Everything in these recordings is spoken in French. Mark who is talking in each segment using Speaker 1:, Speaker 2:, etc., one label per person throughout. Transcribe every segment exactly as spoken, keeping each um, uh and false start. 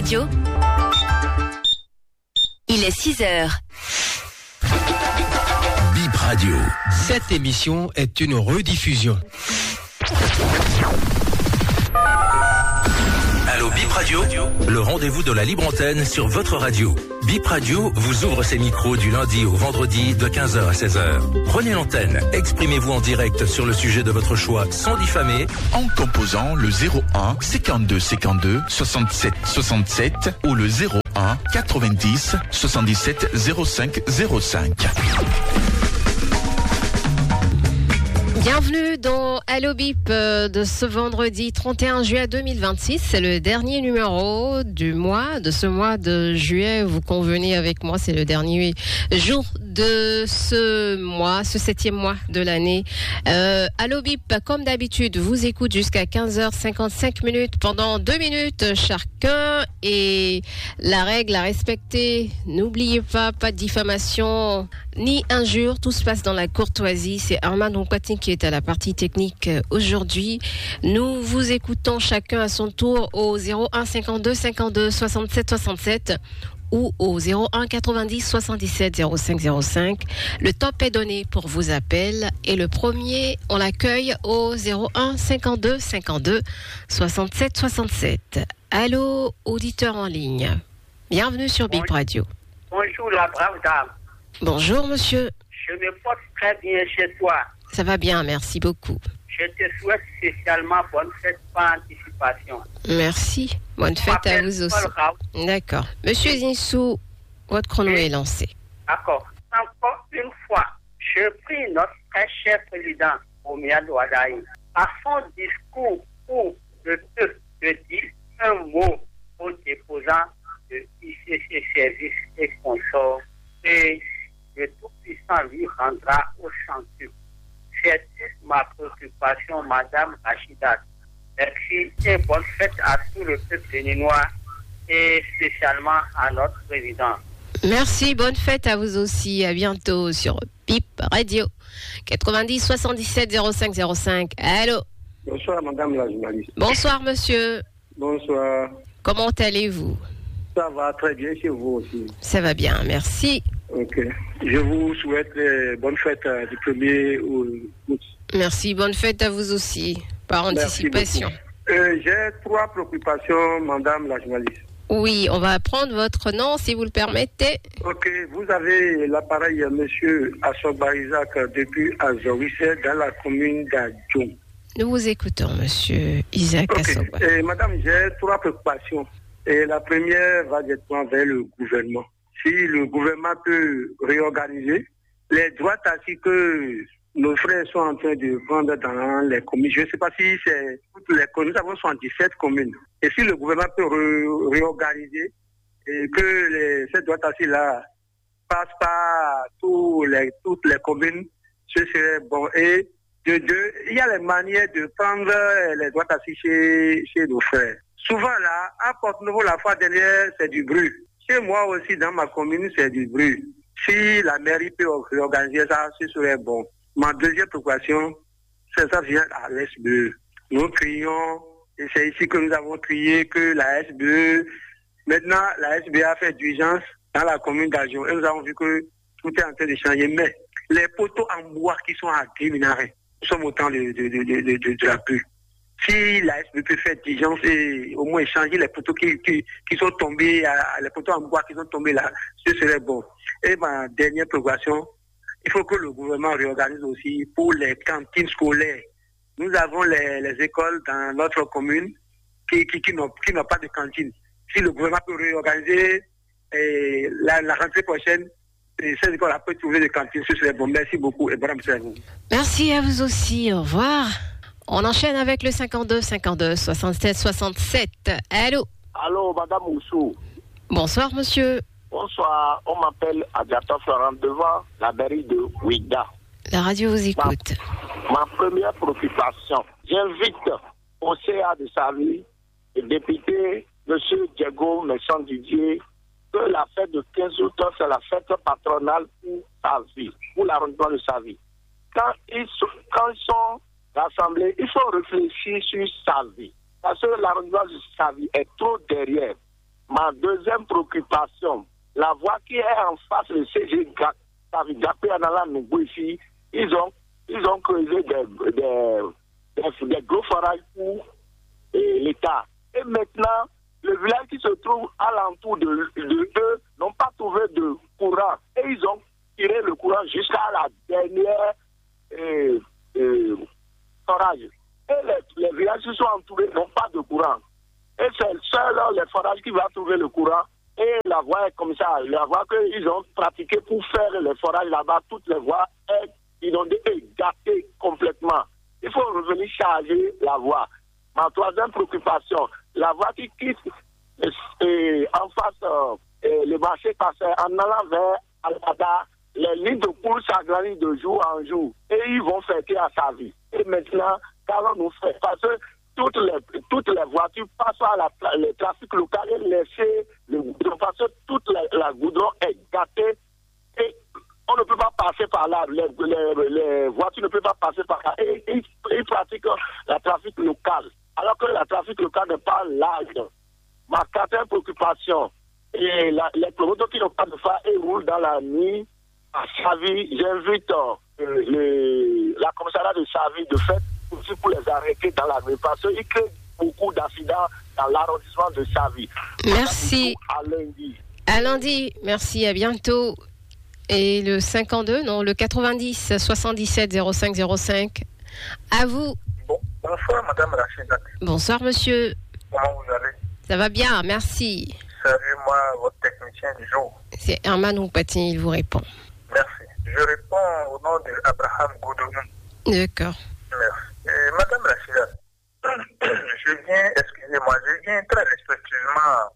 Speaker 1: Radio. Il est six heures.
Speaker 2: Bip Radio.
Speaker 3: Cette émission est une rediffusion.
Speaker 2: Allô Bip Radio, le rendez-vous de la libre antenne sur votre radio. Bip Radio vous ouvre ses micros du lundi au vendredi de quinze heures à seize heures. Prenez l'antenne, exprimez-vous en direct sur le sujet de votre choix sans diffamer.
Speaker 4: En composant le zéro un cinquante-deux cinquante-deux soixante-sept soixante-sept ou le zéro un quatre-vingt-dix soixante-dix-sept zéro cinq zéro cinq.
Speaker 5: Bienvenue dans Allo Bip de ce vendredi trente et un juillet deux mille vingt-six. C'est le dernier numéro du mois, de ce mois de juillet. Vous convenez avec moi, c'est le dernier jour de ce mois, ce septième mois de l'année. Euh, Allo Bip, comme d'habitude, vous écoute jusqu'à quinze heures cinquante-cinq minutes pendant deux minutes chacun. Et la règle à respecter, n'oubliez pas, pas de diffamation ni injure, tout se passe dans la courtoisie. C'est Armand Onkwati qui est à la partie technique aujourd'hui. Nous vous écoutons chacun à son tour au zéro un cinquante-deux cinquante-deux soixante-sept soixante-sept ou au zéro un quatre-vingt-dix soixante-dix-sept zéro cinq zéro cinq. Le top est donné pour vos appels et le premier, on l'accueille au zéro un cinquante-deux cinquante-deux soixante-sept soixante-sept. Allô, auditeur en ligne. Bienvenue sur Bip Radio.
Speaker 6: Bonjour la brave dame.
Speaker 5: Bonjour monsieur.
Speaker 6: Je me porte très bien chez toi.
Speaker 5: Ça va bien, merci beaucoup.
Speaker 6: Je te souhaite spécialement bonne fête par anticipation.
Speaker 5: Merci. Bonne fête à vous aussi. D'accord. Monsieur Zinsou, votre chrono oui. est lancé.
Speaker 6: D'accord. Encore une fois, je prie notre très cher président, Omiad Ouadaï, à son discours pour de te de dire un mot aux déposants de I C C services et consorts et le Tout-Puissant lui rendra au centuple. C'est toute ma préoccupation, Madame Rachida. Merci et bonne fête à tout le peuple béninois et spécialement à notre président.
Speaker 5: Merci, bonne fête à vous aussi. À bientôt sur Bip Radio. quatre-vingt-dix soixante-dix-sept zéro cinq zéro cinq. Allô.
Speaker 7: Bonsoir, Madame la journaliste.
Speaker 5: Bonsoir, monsieur.
Speaker 7: Bonsoir.
Speaker 5: Comment allez-vous?
Speaker 7: Ça va très bien chez vous aussi.
Speaker 5: Ça va bien, merci.
Speaker 7: Ok. Je vous souhaite euh, bonne fête euh, du premier août.
Speaker 5: Merci, bonne fête à vous aussi, par anticipation.
Speaker 7: Euh, j'ai trois préoccupations, Madame la journaliste.
Speaker 5: Oui, on va prendre votre nom, si vous le permettez.
Speaker 7: Ok, vous avez l'appareil Monsieur Assoba Isaac depuis Azorissé dans la commune d'Adjon.
Speaker 5: Nous vous écoutons, Monsieur Isaac
Speaker 7: okay.
Speaker 5: Assoba.
Speaker 7: Et Madame, j'ai trois préoccupations. Et la première va directement vers le gouvernement. Si le gouvernement peut réorganiser les droits assis que nos frères sont en train de prendre dans les communes, je ne sais pas si c'est toutes les communes, nous avons soixante-dix-sept communes. Et si le gouvernement peut ré- réorganiser et que les, ces droits assis-là passent par tous les, toutes les communes, ce serait bon. Et de deux, il y a les manières de prendre les droits assis chez, chez nos frères. Souvent là, à Porte-Nouveau, la fois dernière, c'est du bruit. Chez moi aussi, dans ma commune, c'est du bruit. Si la mairie peut réorganiser ça, ce serait bon. Ma deuxième préoccupation, c'est ça vient à l'S B E. Nous crions, et c'est ici que nous avons crié que la S B E, maintenant la S B E a fait d'urgence dans la commune d'Adjon. Et nous avons vu que tout est en train de changer. Mais les poteaux en bois qui sont à Guéminaré, nous sommes au temps de, de, de, de, de, de la pluie. Si la S B peut faire d'urgence et au moins échanger les poteaux qui, qui, qui sont tombés, les poteaux en bois qui sont tombés là, ce serait bon. Et ma dernière préoccupation, il faut que le gouvernement réorganise aussi pour les cantines scolaires. Nous avons les, les écoles dans notre commune qui, qui, qui, n'ont, qui n'ont pas de cantine. Si le gouvernement peut réorganiser et la, la rentrée prochaine, et ces écoles peuvent trouver des cantines, ce serait bon. Merci beaucoup et bon après à vous.
Speaker 5: Merci à vous aussi, au revoir. On enchaîne avec le cinquante-deux cinquante-deux soixante-sept soixante-sept. Allô.
Speaker 8: Allô, Madame Moussou.
Speaker 5: Bonsoir, monsieur.
Speaker 8: Bonsoir, on m'appelle Adiator Florent devant la mairie de Ouida.
Speaker 5: La radio vous écoute.
Speaker 8: Ma, ma première préoccupation, j'invite au C A de Saint-Louis le député M. Diego Messon-Didier que la fête de quinze août, c'est la fête patronale pour sa vie, pour l'arrondissement de sa vie. Quand ils sont, quand ils sont rassemblés, il faut réfléchir sur sa vie. Parce que l'arrondissement de sa vie est trop derrière. Ma deuxième préoccupation, la voie qui est en face du C G Gapé Anala Nougou ici, ils ont, ils ont creusé des, des, des, des gros forages pour et l'État. Et maintenant, le village qui se trouve alentour de, de eux n'ont pas trouvé de courant. Et ils ont tiré le courant jusqu'à la dernière euh, euh, forage. Et les, les villages qui sont entourés n'ont pas de courant. Et c'est seul les forages qui va trouver le courant. Et la voie est comme ça. La voie qu'ils ont pratiquée pour faire les forages là-bas, toutes les voies sont inondées et gâtées complètement. Il faut revenir charger la voie. Ma troisième préoccupation, la voie qui quitte euh, euh, en face euh, euh, le marché passé en allant vers Alada, les lignes de poules s'agrandissent de jour en jour et ils vont fêter à sa vie. Et maintenant, qu'allons-nous faire? Parce que toutes les, toutes les voitures passent à la, le trafic local et laissent le goudron. Parce que toute la, la goudron est gâtée et on ne peut pas passer par là. Les, les, les voitures ne peuvent pas passer par là. Et ils, ils pratiquent la trafic local. Alors que la trafic local n'est pas large. Ma quatrième préoccupation, et la, les promoteurs qui n'ont pas de phare et roulent dans la nuit à Savi, j'invite euh, le, la commissariat de Savi de fait aussi pour les arrêter dans la nuit parce qu'ils créent beaucoup d'accidents dans l'arrondissement de Savi.
Speaker 5: Merci.
Speaker 8: À lundi.
Speaker 5: À lundi, merci, à bientôt. Et le cinquante-deux, non, le quatre-vingt-dix soixante-dix-sept zéro cinq zéro cinq. À vous.
Speaker 1: Bon, bonsoir, Madame Rachida.
Speaker 5: Bonsoir, monsieur.
Speaker 1: Comment vous allez?
Speaker 5: Ça va bien, merci.
Speaker 1: Salut-moi, votre technicien du jour.
Speaker 5: C'est Herman Oupati, il vous répond.
Speaker 1: Merci. Je réponds au nom d'Abraham Goudounou.
Speaker 5: D'accord.
Speaker 1: Merci. Et Madame Rachida, je viens, excusez-moi, je viens très respectueusement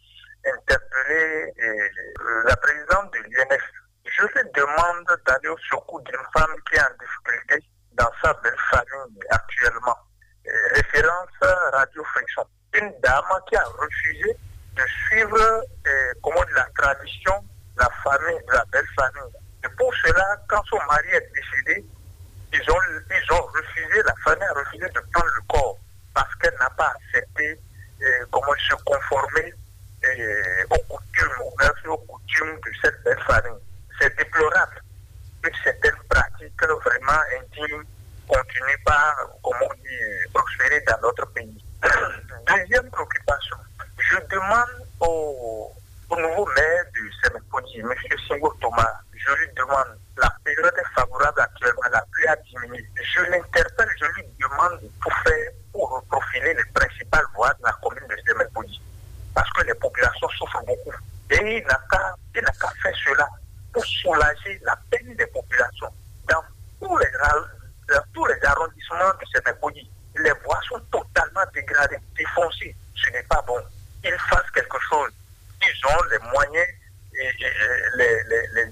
Speaker 1: interpeller euh, la présidente de l'U N F. Je lui demande d'aller au secours d'une femme qui est en difficulté dans sa belle famille actuellement. Euh, référence Radio Friction. Une dame qui a refusé de suivre euh, comment dire, la tradition de la famille, de la belle famille. Et pour cela, quand son mari est décédé, ils ont, ils ont refusé, la famille a refusé de prendre le corps parce qu'elle n'a pas accepté euh, comment se conformer euh, aux coutumes, aux, aux coutumes de cette belle famille. C'est déplorable que certaines pratiques vraiment intimes continuent pas, comment on dit, prospérer dans notre pays. Deuxième préoccupation, je demande au, au nouveau maire du Sénégal, M. Senghor Thomas, je lui demande, la période est favorable actuellement, la pluie a diminué. Je l'interpelle, je lui demande pour faire, pour reprofiler les principales voies de la commune de Sénégal, parce que les populations souffrent beaucoup. Et il n'a qu'à, il n'a qu'à faire cela pour soulager la peine des populations. Dans tous les, dans tous les arrondissements de Sénégal, les voies sont totalement dégradées, défoncées. Ce n'est pas bon. Ils fassent quelque chose. Ils ont les moyens, et, et, les, les, les, les,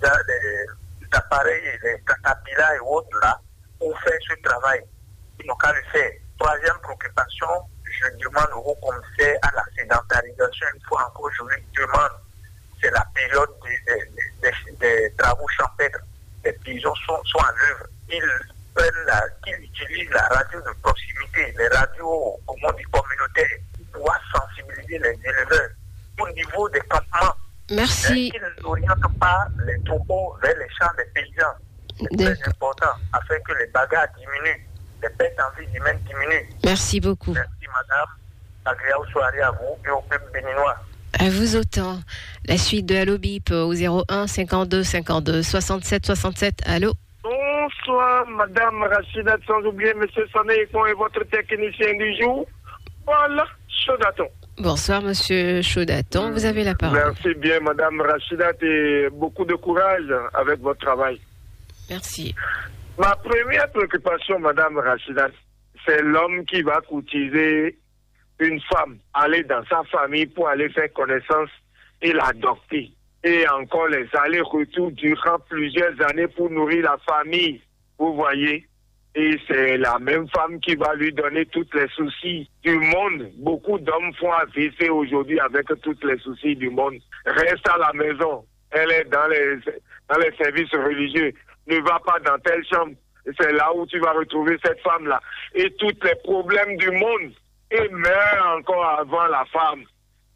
Speaker 1: les appareils, les catapillas et autres là, pour faire ce travail. Ils n'ont qu'à le faire. Troisième préoccupation, je demande au haut commissaire à la sédentarisation, une fois encore, je lui demande, c'est la période des, des, des, des travaux champêtres. Les paysans sont, sont en œuvre. Ils prennent la, qu'ils utilisent la radio de proximité, les radios, comment on dit, communautaires, pour pouvoir sensibiliser les éleveurs au niveau des campements.
Speaker 5: Merci.
Speaker 1: Qu'ils n'orientent pas les troupeaux vers les champs des paysans. C'est
Speaker 5: D'accord.
Speaker 1: très important, afin que les bagarres diminuent, les pertes en vie humaine diminuent.
Speaker 5: Merci beaucoup.
Speaker 1: Merci, madame. Agréable soirée à vous et au peuple béninois.
Speaker 5: À vous autant. La suite de Allo Bip au zéro un cinquante-deux cinquante-deux soixante-sept soixante-sept. Allô?
Speaker 9: Bonsoir, madame Rachida, sans oublier monsieur Sané et votre technicien du jour. Voilà, Chaudaton.
Speaker 5: Bonsoir, monsieur Chaudaton. Vous avez la parole.
Speaker 9: Merci bien, madame Rachida, et beaucoup de courage avec votre travail.
Speaker 5: Merci.
Speaker 9: Ma première préoccupation, madame Rachida, c'est l'homme qui va courtiser une femme, aller dans sa famille pour aller faire connaissance et l'adopter. Et encore les allers-retours durant plusieurs années pour nourrir la famille. Vous voyez? Et c'est la même femme qui va lui donner tous les soucis du monde. Beaucoup d'hommes font A V C aujourd'hui avec tous les soucis du monde. Reste à la maison. Elle est dans les, dans les services religieux. Ne va pas dans telle chambre. C'est là où tu vas retrouver cette femme-là. Et tous les problèmes du monde. Et meurt encore avant la femme.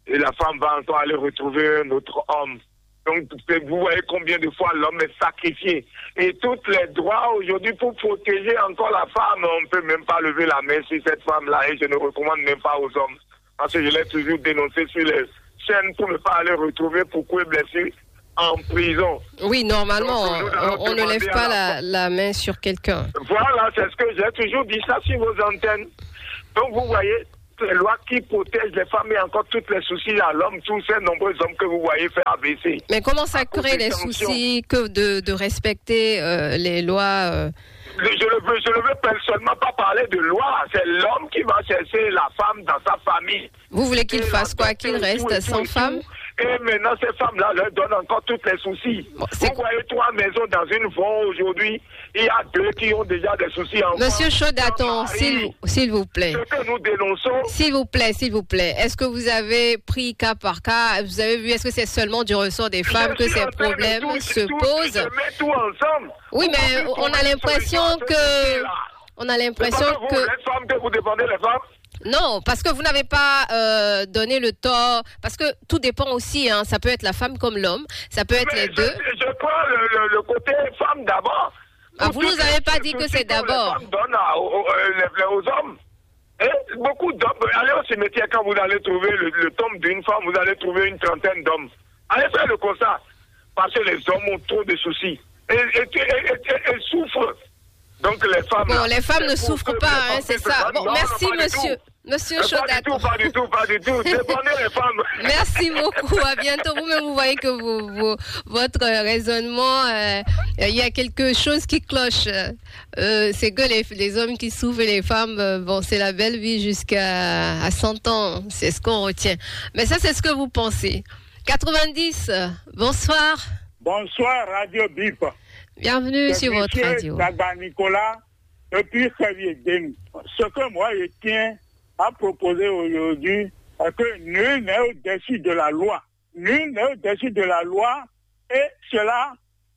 Speaker 9: et la femme va encore aller retrouver un autre homme. Donc, vous voyez combien de fois l'homme est sacrifié. Et tous les droits aujourd'hui pour protéger encore la femme, on ne peut même pas lever la main sur cette femme-là et je ne recommande même pas aux hommes. Parce que je l'ai toujours dénoncé sur les chaînes pour ne pas aller retrouver pour coups et blessés en prison.
Speaker 5: Oui, normalement, Donc, on, on ne lève pas la, la main sur quelqu'un.
Speaker 9: Voilà, c'est ce que j'ai toujours dit ça sur vos antennes. Donc, vous voyez, les lois qui protègent les femmes et encore tous les soucis à l'homme, tous ces nombreux hommes que vous voyez faire abaisser.
Speaker 5: Mais comment ça crée les soucis que de, de respecter euh, les lois euh...
Speaker 9: Je ne veux, je ne veux personnellement pas parler de loi. C'est l'homme qui va chercher la femme dans sa famille.
Speaker 5: Vous voulez qu'il fasse quoi? Qu'il reste sans femme?
Speaker 9: Et maintenant, ces femmes-là leur donnent encore tous les soucis. Bon, vous voyez trois maisons dans une vente aujourd'hui. Il y a deux qui ont déjà des soucis en
Speaker 5: Monsieur Chaudaton, s'il, s'il vous plaît.
Speaker 9: Ce que nous dénonçons.
Speaker 5: S'il vous plaît, s'il vous plaît. Est-ce que vous avez pris cas par cas? Vous avez vu, est-ce que c'est seulement du ressort des femmes que ces problèmes tout, se tout, posent?
Speaker 9: Je mets tout ensemble.
Speaker 5: Oui, mais on a l'impression que... On a l'impression que...
Speaker 9: Vous, les femmes, que vous dépendez les femmes?
Speaker 5: Non, parce que vous n'avez pas euh, donné le tort. Parce que tout dépend aussi. Hein, ça peut être la femme comme l'homme. Ça peut être
Speaker 9: mais
Speaker 5: les
Speaker 9: je,
Speaker 5: deux.
Speaker 9: Je prends le, le, le côté femme d'abord.
Speaker 5: Ah, vous nous avez pas dit que c'est d'abord.
Speaker 9: Les femmes donnent à, aux, aux, aux hommes. Et beaucoup d'hommes. Allez au cimetière quand vous allez trouver le, le tombe d'une femme, vous allez trouver une trentaine d'hommes. Allez faire le constat. Parce que les hommes ont trop de soucis. Et, et, et, et, et, et souffrent. Donc les femmes...
Speaker 5: Bon, les femmes ne souffrent pas, hein, c'est ça. Bon, non, merci, non, monsieur. Monsieur Chaudaton.
Speaker 9: Pas du tout, pas du tout, pas du tout. Dépendez les femmes.
Speaker 5: Merci beaucoup. À bientôt. Vous-même, vous voyez que vous, vous, votre raisonnement, euh, il y a quelque chose qui cloche. Euh, c'est que les, les hommes qui souffrent et les femmes, euh, bon, c'est la belle vie jusqu'à à cent ans. C'est ce qu'on retient. Mais ça, c'est ce que vous pensez. quatre-vingt-dix, bonsoir.
Speaker 10: Bonsoir, Radio Bip.
Speaker 5: Bienvenue sur votre radio.
Speaker 10: Dagba Nicolas, depuis Crévier-Demi. Ce que moi je tiens à proposer aujourd'hui, c'est que nul n'est au-dessus de la loi. Nul n'est au-dessus de la loi et cela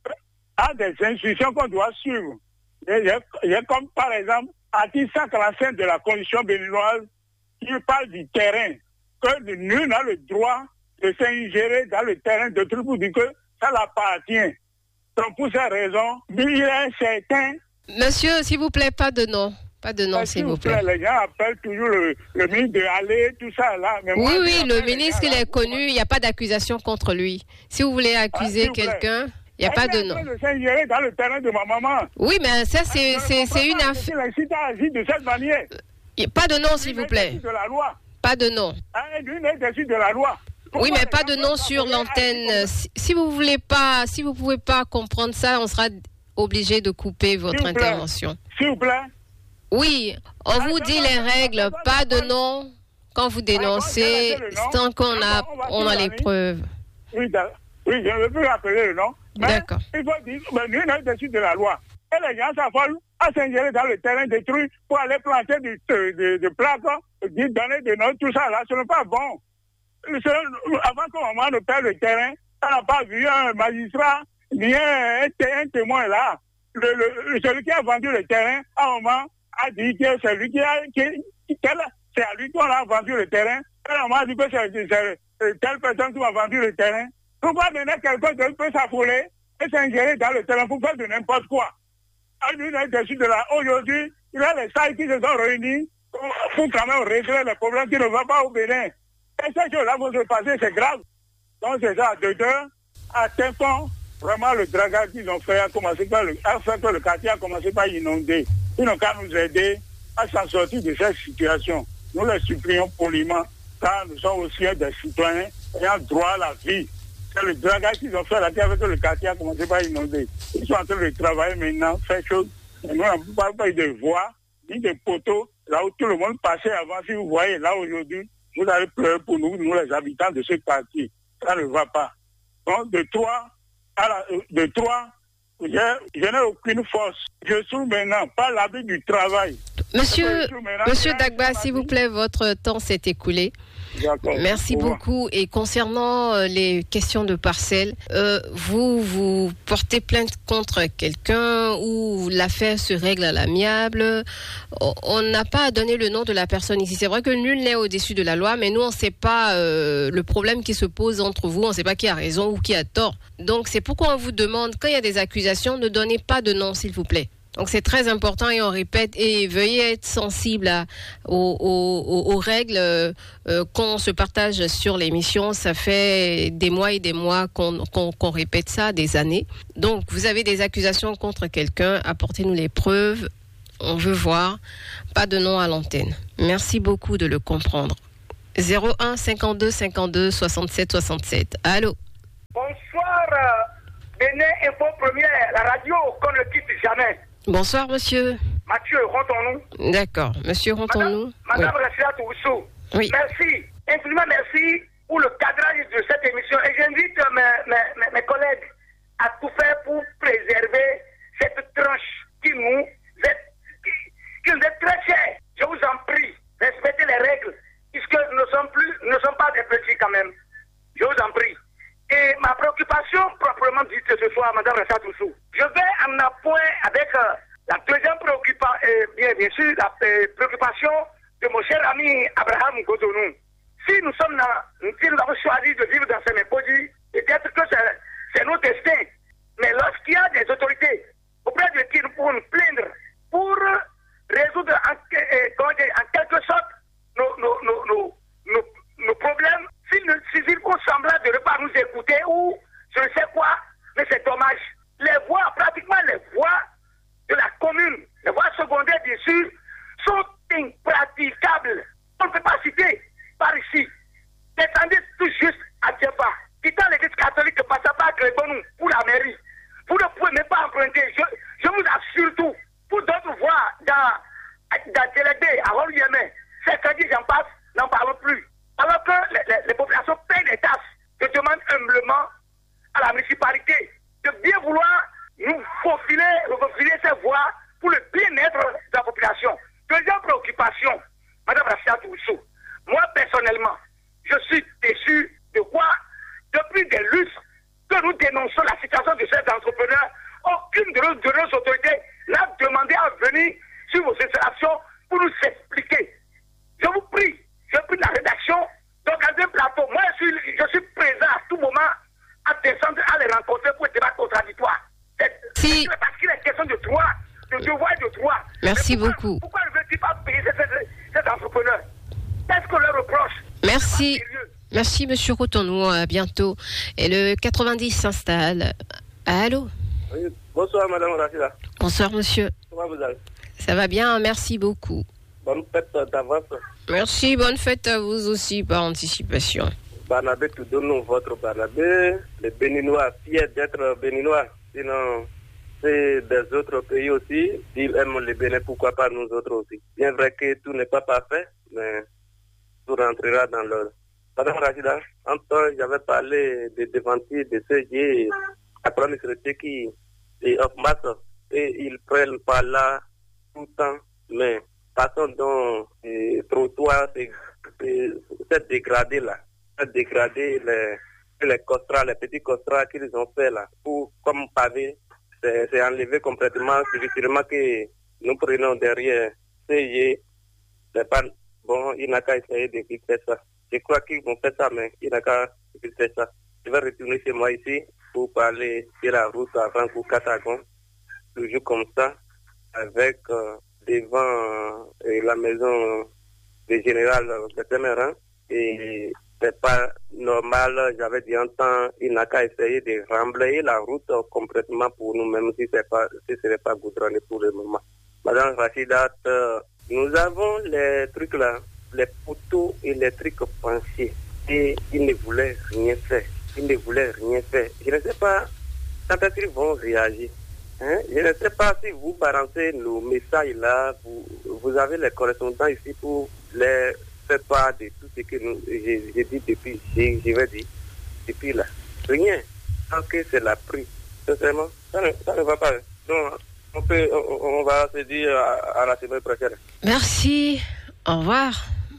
Speaker 10: a des instructions qu'on doit suivre. Il y a comme par exemple, article cent quarante-cinq de la Constitution béninoise qui parle du terrain, que nul n'a le droit de s'ingérer dans le terrain de tout pour dire que ça l'appartient. Donc pour ces raisons, il est certain...
Speaker 5: Monsieur, s'il vous plaît, pas de nom. Pas de nom, s'il, s'il vous plaît. plaît.
Speaker 10: Les gens appellent toujours le, le ministre de aller, tout ça là. Mais
Speaker 5: oui,
Speaker 10: moi,
Speaker 5: oui, le ministre, il est connu, il n'y a pas d'accusation contre lui. Si vous voulez accuser ah, quelqu'un, il n'y a pas de nom.
Speaker 10: Je s'ingérer dans le terrain de ma maman.
Speaker 5: Oui, mais ça, c'est, c'est, c'est une affaire...
Speaker 10: de cette manière.
Speaker 5: Pas de nom, s'il vous plaît.
Speaker 10: De la loi.
Speaker 5: Pas de nom.
Speaker 10: Lui est dessus de la loi.
Speaker 5: Oui, mais pas de nom sur l'antenne. Si, si vous voulez pas, si vous pouvez pas comprendre ça, on sera obligé de couper votre intervention.
Speaker 10: S'il vous plaît.
Speaker 5: Oui, on vous dit les règles, pas de nom quand vous dénoncez, tant qu'on a, on a les preuves.
Speaker 10: Oui, oui, je ne veux plus rappeler le nom.
Speaker 5: D'accord.
Speaker 10: Il faut dire, mais nous, on est dessus de la loi. Et les gens s'affolent à s'ingérer dans le terrain détruit pour aller planter des de, de, de plaques, donner des notes, tout ça là, ce n'est pas bon. Avant qu'on maman ne perde le terrain, on n'a pas vu un magistrat ni un, un témoin là. Le, le, celui qui a vendu le terrain, à un moment, a dit que c'est lui qui a, qui, qui, c'est à lui qu'on a vendu le terrain. Et on m'a dit que c'est, c'est, c'est telle personne qui m'a vendu le terrain. Pourquoi donner quelqu'un qui peut s'affoler et s'ingérer dans le terrain pour faire de n'importe quoi? Lui, il est dessus de là. Aujourd'hui, il y a les salles qui se sont réunis pour quand même régler les problèmes qui ne vont pas au Bénin. Et ces choses-là vont se passer, c'est grave. Donc c'est ça, de deux à Tempon, vraiment le dragage qu'ils ont fait a commencé par le, a fait que le quartier a commencé par inonder. Ils n'ont qu'à nous aider à s'en sortir de cette situation. Nous les supplions poliment, car nous sommes aussi des citoyens ayant droit à la vie. C'est le dragage qu'ils ont fait là, qui a fait que le quartier a commencé par inonder. Ils sont en train de travailler maintenant, faire chose. Et nous n'avons pas eu de voies, ni de poteaux, là où tout le monde passait avant. Si vous voyez là aujourd'hui, vous allez pleurer pour nous, nous les habitants de ce quartier. Ça ne va pas. Donc, de trois, à la, de trois, je, je n'ai aucune force. Je suis maintenant pas l'habit du travail.
Speaker 5: Monsieur, Monsieur Dagba, s'il vous plaît, votre temps s'est écoulé.
Speaker 10: D'accord.
Speaker 5: Merci beaucoup. Et concernant euh, les questions de parcelles, euh, vous, vous portez plainte contre quelqu'un ou l'affaire se règle à l'amiable. On n'a pas à donner le nom de la personne ici. C'est vrai que nul n'est au-dessus de la loi, mais nous, on ne sait pas euh, le problème qui se pose entre vous. On ne sait pas qui a raison ou qui a tort. Donc, c'est pourquoi on vous demande, quand il y a des accusations, ne donnez pas de nom, s'il vous plaît. Donc c'est très important et on répète et veuillez être sensible à, aux, aux, aux règles euh, qu'on se partage sur l'émission. Ça fait des mois et des mois qu'on, qu'on, qu'on répète ça, des années. Donc vous avez des accusations contre quelqu'un, apportez-nous les preuves. On veut voir. Pas de nom à l'antenne. Merci beaucoup de le comprendre. zéro un cinquante-deux cinquante-deux soixante-sept soixante-sept. Allô.
Speaker 11: Bonsoir, Bénin Info Première, la radio qu'on ne quitte jamais.
Speaker 5: Bonsoir, monsieur.
Speaker 11: Mathieu, rentrons-nous.
Speaker 5: D'accord. Monsieur, rentrons-nous.
Speaker 11: Madame, Madame
Speaker 5: oui.
Speaker 11: Rachida Toussou.
Speaker 5: Oui.
Speaker 11: Merci. Infiniment merci pour le cadrage de cette émission. Et j'invite mes, mes, mes collègues à tout faire pour préserver cette tranche qui nous est, qui, qui nous est très chère. Je vous en prie, respectez les règles, puisque nous ne sommes plus, nous ne sommes pas des petits quand même. Je vous en prie. Et ma préoccupation proprement dite ce soir, Madame Rachida Toussou, je vais en appoint avec euh, la deuxième préoccupation, euh, bien, bien sûr, la euh, préoccupation de mon cher ami Abraham Godonou. Si nous sommes dans, si nous avons choisi de vivre dans ce Mépodi, peut-être que c'est, c'est notre destin. Mais lorsqu'il y a des autorités auprès de qui nous pouvons nous plaindre pour résoudre en, euh, comment dire, en quelque sorte nos, nos, nos, nos, nos, nos problèmes, s'ils font semblant de ne pas nous écouter ou je ne sais quoi, mais c'est dommage. Les voies, pratiquement les voies de la commune, les voies secondaires bien sûr, sont impraticables. On ne peut pas citer par ici. Descendez tout juste à Djeba, quittant l'église catholique, passant par Grébonu pour la mairie. Vous ne pouvez même pas emprunter. Je, je vous assure tout. Pour d'autres voies dans, dans Télédé, à Rol-Yémen, c'est quand j'en passe, n'en parlons plus. Alors que les, les, les populations payent des taxes, je demande humblement à la municipalité de bien vouloir nous faufiler, nous faufiler ces voies pour le bien-être de la population. Deuxième préoccupation, Madame Rachida Toussou, moi personnellement, je suis déçu de quoi, depuis des lustres que nous dénonçons la situation de ces entrepreneurs, aucune de nos, de nos autorités n'a demandé à venir sur vos installations pour nous expliquer. Je vous prie, je prie de la rédaction d'organiser un plateau. Moi, je suis, je suis présent à tout moment à descendre, à les rencontrer pour un débat contradictoire. C'est,
Speaker 5: si.
Speaker 11: c'est parce qu'il est question de droit, de devoir et de droit.
Speaker 5: Merci
Speaker 11: pourquoi,
Speaker 5: beaucoup.
Speaker 11: Pourquoi ne veut-il pas payer ces, ces, ces entrepreneurs? Qu'est-ce qu'on leur reproche?
Speaker 5: Merci. Merci, monsieur Rotonou. À bientôt. Et le quatre-vingt-dix s'installe. Allô?
Speaker 12: Oui, bonsoir, madame Rachida.
Speaker 5: Bonsoir, monsieur.
Speaker 12: Comment vous allez?
Speaker 5: Ça va bien, merci beaucoup.
Speaker 12: Bonne fête d'avance.
Speaker 5: Merci, bonne fête à vous aussi par anticipation.
Speaker 12: Barnabé, tout donne votre Barnabé. Les Béninois, fiers d'être Béninois. Sinon, c'est des autres pays aussi. S'ils aiment les Bénins, pourquoi pas nous autres aussi? Bien vrai que tout n'est pas parfait, mais tout rentrera dans l'ordre. Madame Rachida, en temps, j'avais parlé des démentis de C G à Premier Secrétaire qui est off masse et ils prennent par là tout le temps, mais façon dont le trottoir s'est dégradé là, s'est dégradé les, les costrats, les petits costrats qu'ils ont fait là, pour, comme pavé, c'est, c'est enlevé complètement. C'est justement que nous prenons derrière C G, c'est pas bon, il n'a qu'à essayer de fixer ça. Je crois qu'ils vont faire ça, mais il n'a qu'à fixer ça. Je vais retourner chez moi ici pour parler de la route avant pour Catagon, toujours comme ça, avec euh, devant euh, la maison du général de Témérin. Et c'est pas normal, j'avais dit un temps, il n'a qu'à essayer de remblayer la route complètement pour nous, même si c'est pas, si ce n'est pas goudronné pour le moment. Madame Rachida, euh, nous avons les trucs là, les poteaux électriques penchés, et ils ne voulaient rien faire. Ils ne voulaient rien faire. Je ne sais pas quand est-ce qu'ils vont réagir. Hein? Je ne sais pas si vous balancez nos messages là, vous, vous avez les correspondants ici pour les faire part de tout ce que nous, j'ai, j'ai dit depuis, j'ai, je vais dire, depuis là. Rien. Tant que c'est la prise. Sincèrement, ça ne, ça ne va pas. Donc, on, peut, on, on va se dire à, à la semaine prochaine.
Speaker 5: Merci. Au revoir.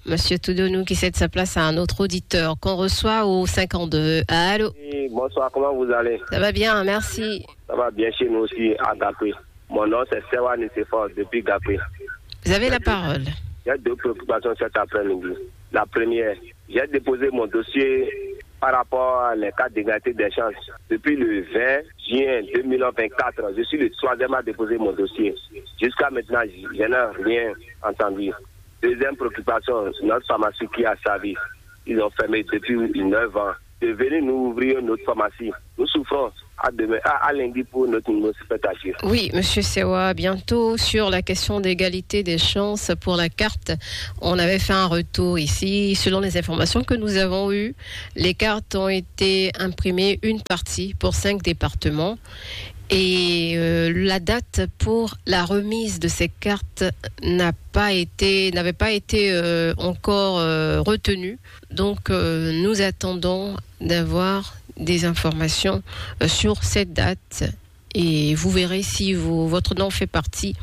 Speaker 5: Monsieur Toudonou qui cède sa place à un autre auditeur qu'on reçoit au cinquante-deux. Allô?
Speaker 13: Oui, bonsoir, comment vous allez?
Speaker 5: Ça va bien, merci.
Speaker 13: Ça va bien chez nous aussi à Gapé. Mon nom c'est Sewa Nisefort depuis Gapé.
Speaker 5: Vous avez la parole.
Speaker 13: J'ai deux préoccupations cet après-midi. La première, j'ai déposé mon dossier par rapport à les cas d'égalité des chances. Depuis le vingt juin deux mille vingt-quatre, je suis le troisième à déposer mon dossier. Jusqu'à maintenant, je n'ai rien entendu. Deuxième préoccupation, notre pharmacie qui a servi. Ils ont fermé depuis neuf ans. De venir nous ouvrir notre pharmacie. Nous souffrons à, demain, à, à lundi pour notre municipalité.
Speaker 5: Oui, Monsieur Sewa, bientôt sur la question d'égalité des chances pour la carte. On avait fait un retour ici. Selon les informations que nous avons eues, les cartes ont été imprimées une partie pour cinq départements. Et euh, la date pour la remise de ces cartes n'a pas été, n'avait pas été euh, encore euh, retenue. Donc, euh, nous attendons d'avoir des informations euh, sur cette date. Et vous verrez si vous, votre nom fait partie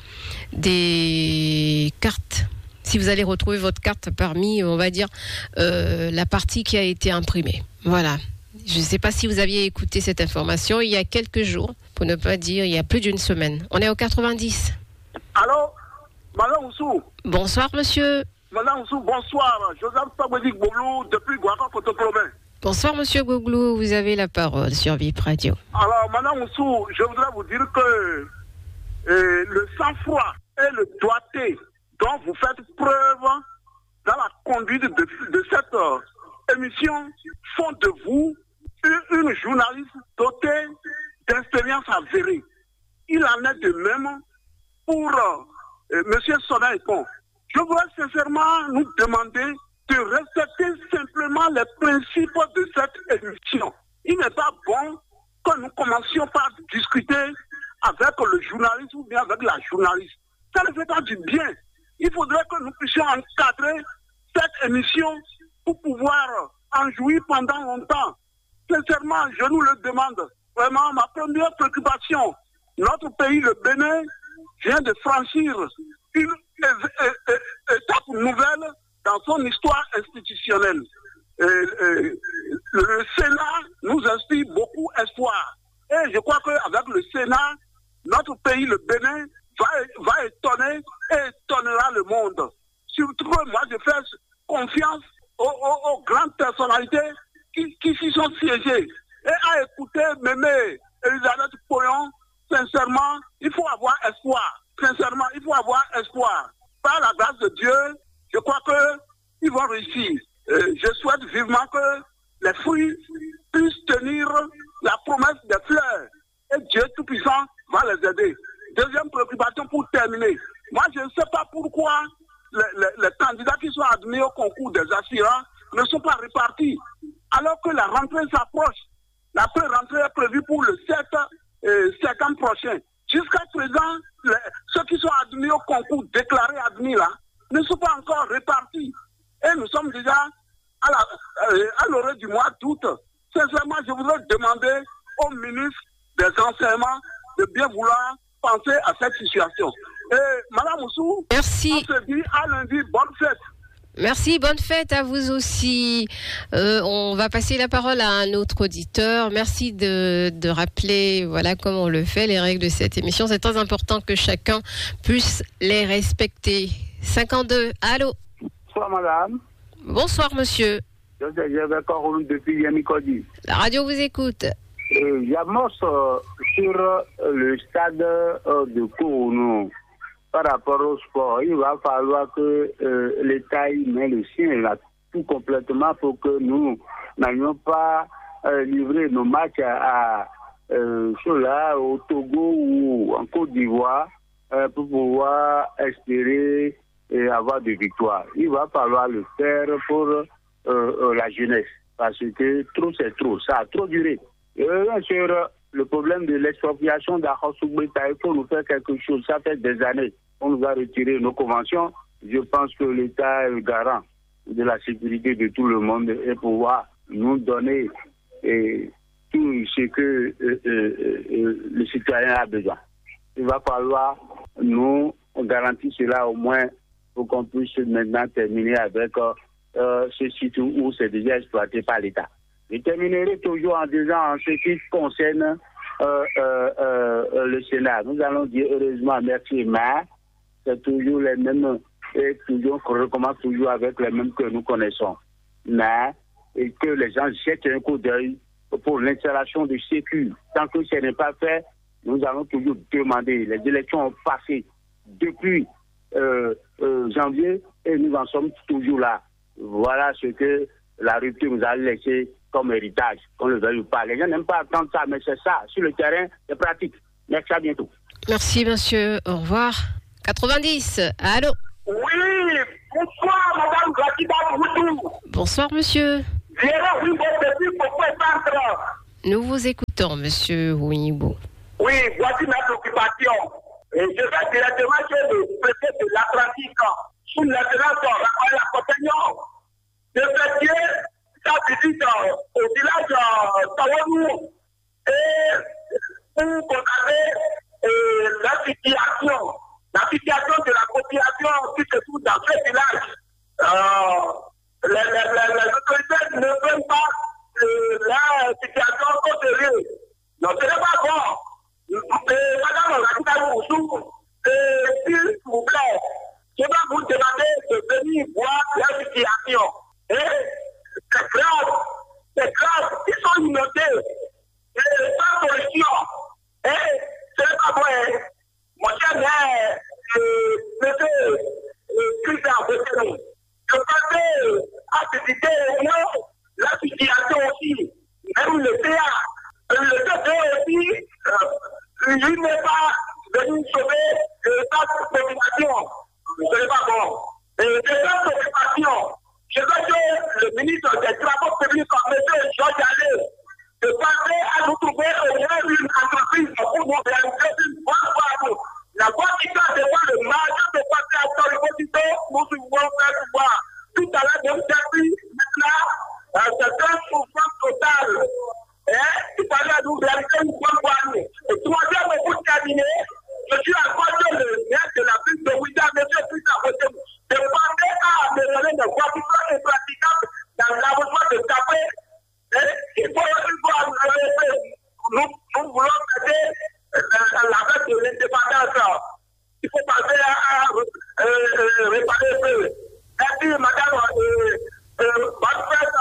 Speaker 5: des cartes. Si vous allez retrouver votre carte parmi, on va dire, euh, la partie qui a été imprimée. Voilà. Je ne sais pas si vous aviez écouté cette information il y a quelques jours, pour ne pas dire il y a plus d'une semaine. On est au quatre-vingt-dix.
Speaker 10: Allô, Madame Oussou.
Speaker 5: Bonsoir, monsieur.
Speaker 10: Madame Oussou, bonsoir. Joseph Fabodik Boulou, depuis Guaca, Cotocolomé.
Speaker 5: Bonsoir, monsieur Gouglou. Vous avez la parole sur V I P Radio.
Speaker 10: Alors, Madame Oussou, je voudrais vous dire que euh, le sang-froid et le doigté dont vous faites preuve dans la conduite de, de cette euh, émission font de vous une journaliste dotée d'expérience avérée. Il en est de même pour euh, M. Sonaïpon. Je voudrais sincèrement nous demander de respecter simplement les principes de cette émission. Il n'est pas bon que nous commencions par discuter avec le journaliste ou bien avec la journaliste. Ça ne fait pas du bien. Il faudrait que nous puissions encadrer cette émission pour pouvoir en jouir pendant longtemps. Sincèrement, je nous le demande. Vraiment, ma première préoccupation, notre pays, le Bénin, vient de franchir une étape nouvelle dans son histoire institutionnelle. Et, et, le Sénat nous inspire beaucoup d'espoir. Et je crois qu'avec le Sénat, notre pays, le Bénin, va, va étonner et étonnera le monde. Surtout, moi, je fais confiance aux, aux, aux grandes personnalités qui, qui s'y sont siégées. Et à écouter Mémé Elisabeth Poyon, sincèrement, il faut avoir espoir. Sincèrement, il faut avoir espoir. Par la grâce de Dieu, je crois qu'ils vont réussir. Euh, je souhaite vivement que les fruits puissent tenir la promesse des fleurs. Et Dieu Tout-Puissant va les aider. Deuxième préoccupation pour terminer. Moi, je ne sais pas pourquoi les, les, les candidats qui sont admis au concours des aspirants ne sont pas répartis. Alors que la rentrée s'approche. La pré-rentrée est prévue pour le sept septembre prochain. Jusqu'à présent, les, ceux qui sont admis au concours, déclarés admis là, ne sont pas encore répartis. Et nous sommes déjà à, la, euh, à l'orée du mois d'août. Sincèrement, je voudrais demander au ministre des Enseignements de bien vouloir penser à cette situation. Et Madame Oussou,
Speaker 5: merci.
Speaker 10: On se dit à lundi, bonne fête.
Speaker 5: Merci, bonne fête à vous aussi. Euh, on va passer la parole à un autre auditeur. Merci de, de rappeler, voilà comment on le fait, les règles de cette émission. C'est très important que chacun puisse les respecter. cinquante-deux, allô?
Speaker 14: Bonsoir madame.
Speaker 5: Bonsoir monsieur.
Speaker 14: Je suis encore depuis Yamikodi.
Speaker 5: La radio vous écoute.
Speaker 14: Euh, J'amorce euh, sur euh, le stade euh, de Kounou. Par rapport au sport, il va falloir que euh, l'État y met le sien là, tout complètement pour que nous n'ayons pas euh, livré nos matchs à, à euh, là, au Togo ou en Côte d'Ivoire euh, pour pouvoir espérer et avoir des victoires. Il va falloir le faire pour euh, euh, la jeunesse parce que trop c'est trop, ça a trop duré. Et bien sûr, le problème de l'expropriation d'Ahosugbeta, il faut nous faire quelque chose. Ça fait des années. On nous a retiré nos conventions. Je pense que l'État est le garant de la sécurité de tout le monde et pouvoir nous donner et, tout ce que euh, euh, euh, le citoyen a besoin. Il va falloir nous garantir cela au moins pour qu'on puisse maintenant terminer avec euh, euh, ce site où c'est déjà exploité par l'État. Je terminerai toujours en disant en ce qui concerne euh, euh, euh, le Sénat. Nous allons dire heureusement merci, mais c'est toujours les mêmes, et toujours qu'on recommence toujours avec les mêmes que nous connaissons. Mais et que les gens jettent un coup d'œil pour l'installation de sécu. Tant que ce n'est pas fait, nous allons toujours demander. Les élections ont passé depuis euh, euh, janvier et nous en sommes toujours là. Voilà ce que la rupture nous a laissé comme héritage, qu'on le veuille ou pas. Les gens n'aiment pas entendre ça, mais c'est ça. Sur le terrain, c'est pratique. Merci, à bientôt.
Speaker 5: Merci, monsieur. Au revoir. quatre-vingt-dix. Allô?
Speaker 11: Oui, bonsoir, madame Gratida Boutou.
Speaker 5: Bonsoir, monsieur.
Speaker 11: Oui, pourquoi
Speaker 5: nous vous écoutons, monsieur Ouinibo.
Speaker 11: Oui, voici ma préoccupation. Et je vais directement chez le préfet de l'Atlantique, sous l'intendance de la Cotignon, de faire sa visite au village Tawanou et pour constater la situation, la situation de la population qui se trouve dans ce village. Euh, les, les, les, les autorités ne veulent pas euh, la situation contrôlée. Non, ce n'est pas bon. Euh, Madame Rakita Moussou, s'il vous plaît, je vais vous demander de venir voir la situation. Et c'est grave, c'est grave, ils sont inondés, et sans solution. Et ce n'est pas bon. Mon cher maire, monsieur Christian Bessérou, je pensais à visiter la situation aussi, même le C A. Le C A aussi, il n'est pas venu sauver sa population. Ce n'est pas bon. Et de cette occupation, je veux que le ministre des Travaux publics, M. Georges Allais, de penser à nous trouver au moins une entreprise pour nous réaliser une bonne fois. La voie qui doit devant le marché de passer à son niveau, nous pouvons faire voir. Tout à l'heure, nous avons maintenant, c'est un souffrance total. Il fallait nous réaliser une bonne fois. Et troisième, pour terminer, je suis encore le maire de la ville de Ouida, M. Christophe, de penser à améliorer les voies qui sont impraticables dans l'avancement de Tapé. Il faut, il faut nous, nous voulons aider la fête de l'indépendance. Il faut passer à, à euh, réparer un peu. Merci, madame. Euh, euh, bonne fête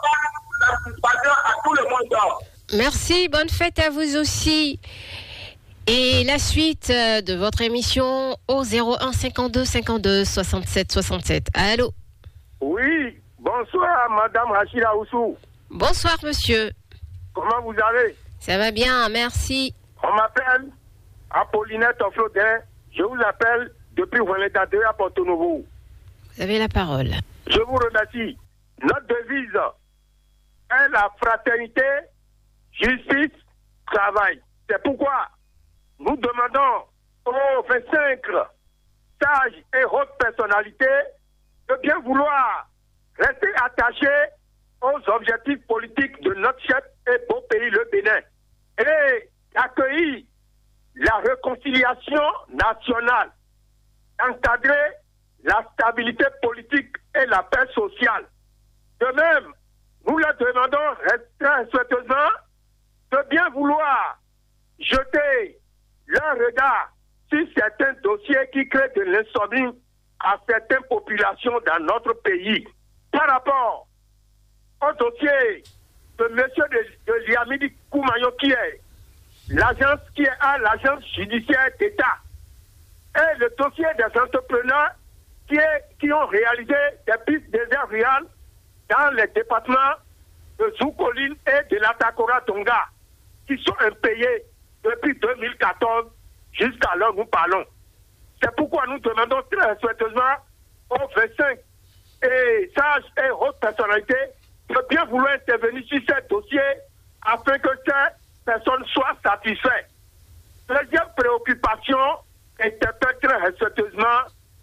Speaker 11: euh, à tout le monde.
Speaker 5: Merci, bonne fête à vous aussi. Et la suite de votre émission au zéro un cinquante-deux cinquante-deux soixante-sept soixante-sept. Allô?
Speaker 9: Oui, bonsoir, madame Rachida Oussou.
Speaker 5: Bonsoir, monsieur.
Speaker 9: Comment vous allez?
Speaker 5: Ça va bien, merci.
Speaker 9: On m'appelle Apollinette Flodin. Je vous appelle depuis Renetta deux à Porto Novo.
Speaker 5: Vous avez la parole.
Speaker 9: Je vous remercie. Notre devise est la fraternité, justice, travail. C'est pourquoi nous demandons aux vingt-cinq sages et hautes personnalités de bien vouloir rester attachés aux objectifs politiques de notre chef et beau pays, le Bénin, et accueillir la réconciliation nationale, encadrer la stabilité politique et la paix sociale. De même, nous leur demandons très souhaiteusement de bien vouloir jeter leur regard sur certains dossiers qui créent de l'insomnie à certaines populations dans notre pays. Par rapport au dossier de M. de, de Liamidi Koumayo, qui est l'agence qui est à l'agence judiciaire d'État, et le dossier des entrepreneurs qui, est, qui ont réalisé des pistes désert réal dans les départements de Zoukoline et de l'Atakora Tonga, qui sont impayés depuis deux mille quatorze jusqu'à l'heure où nous parlons. C'est pourquoi nous demandons très souhaiteusement aux vingt-cinq et sages et hautes personnalités de bien vouloir intervenir sur ces dossiers afin que ces personnes soient satisfaites. Deuxième préoccupation, interpelle très respectueusement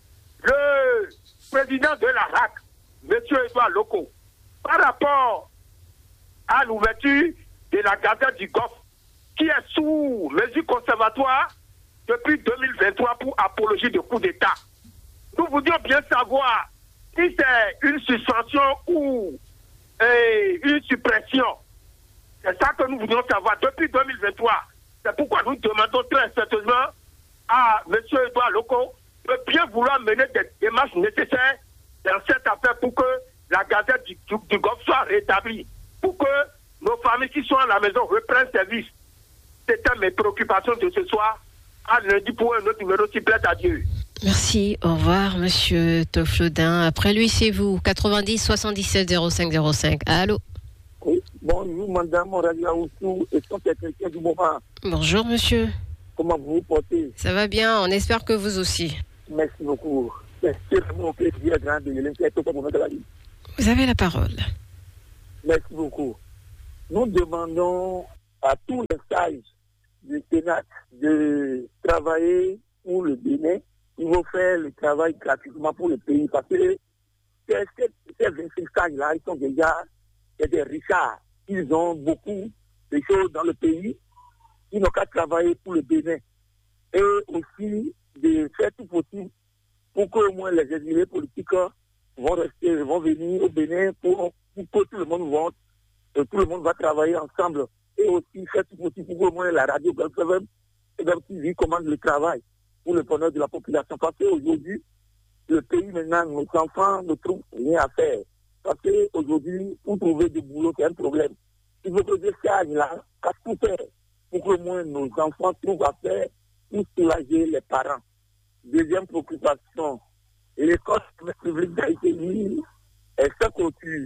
Speaker 9: le président de la R A C, M. Edouard Loko, par rapport à l'ouverture de la gazette du Golfe, qui est sous mesure conservatoire depuis deux mille vingt-trois pour apologie de coup d'État. nous voudrions bien savoir si c'est une suspension ou eh, une suppression. C'est ça que nous voudrions savoir depuis deux mille vingt-trois. C'est pourquoi nous demandons très sérieusement à M. Edouard Loko de bien vouloir mener des démarches nécessaires dans cette affaire pour que la gazette du, du, du Golfe soit rétablie, pour que nos familles qui sont à la maison reprennent service. C'était mes préoccupations de ce soir. À lundi pour un autre numéro, s'il plaît à Dieu.
Speaker 5: Merci, au revoir, monsieur Toflodin. Après lui, c'est vous, quatre-vingt-dix soixante-dix-sept zéro cinq zéro cinq. Allô?
Speaker 15: Oui, bonjour, madame Moralia Oussou, et son technicien du moment.
Speaker 5: Bonjour, monsieur.
Speaker 15: Comment vous vous portez?
Speaker 5: Ça va bien, on espère que vous aussi.
Speaker 15: Merci beaucoup.
Speaker 5: Vous avez la parole.
Speaker 15: Merci beaucoup. Nous demandons à tous les sages du Sénat de travailler pour le Bénin. Ils vont faire le travail gratuitement pour le pays parce que ces, ces vingt-cinq sages-là, ils sont déjà des richards. Ils ont beaucoup de choses dans le pays. Ils n'ont qu'à travailler pour le Bénin. Et aussi de faire tout possible pour qu'au moins les exilés politiques vont rester, vont venir au Bénin pour, pour que tout le monde vote, et tout le monde va travailler ensemble. Et aussi faire tout possible pour qu'au moins la radio Golf F M et Golf T V commande le travail pour le bonheur de la population. Parce qu'aujourd'hui, le pays maintenant, nos enfants ne trouvent rien à faire. Parce qu'aujourd'hui, pour trouver du boulot, c'est un problème. Il faut que ces sages-là fassent tout faire pour qu'au moins nos enfants trouvent à faire pour soulager les parents. Deuxième préoccupation, l'école publique d'Haïti est sans clôture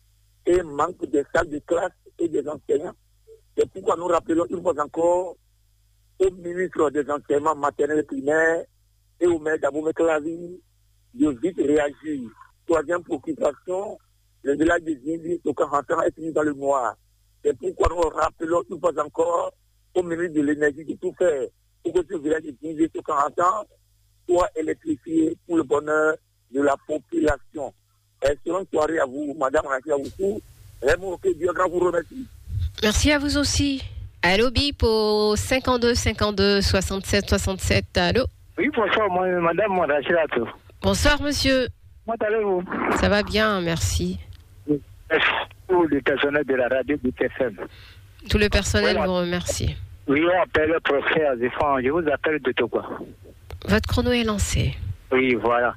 Speaker 15: et manque des salles de classe et des enseignants. C'est pourquoi nous rappelons une fois encore au ministre des enseignements maternels et primaires et au maire d'Abou Meklavi de vite réagir. Troisième préoccupation, le village des Indiens au quarante ans est fini dans le noir. C'est pourquoi nous rappelons une fois encore au ministre de l'énergie de tout faire pour que ce village des Indiens au quarante ans soit électrifié pour le bonheur de la population. Excellente soirée à vous, madame Rachida Oussou. Vraiment, que Dieu grand vous remercie.
Speaker 5: Merci à vous aussi. Allô, Bip, au cinquante-deux cinquante-deux soixante-sept soixante-sept. Allô?
Speaker 16: Oui, bonsoir, moi, madame Rachida.
Speaker 5: Bonsoir, monsieur.
Speaker 16: Comment allez-vous?
Speaker 5: Ça va bien, merci.
Speaker 16: Merci pour le personnel de la radio du T F M.
Speaker 5: Tout le personnel
Speaker 16: voilà.
Speaker 5: vous remercie.
Speaker 16: Oui, on appelle le professeur Zéphane. Je vous appelle de Togo.
Speaker 5: Votre chrono est lancé.
Speaker 16: Oui, voilà.